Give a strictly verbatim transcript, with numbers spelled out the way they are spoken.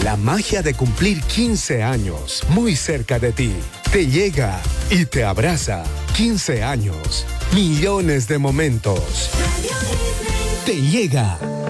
La magia de cumplir quince años muy cerca de ti. Te llega y te abraza. quince años. Millones de momentos. Te llega.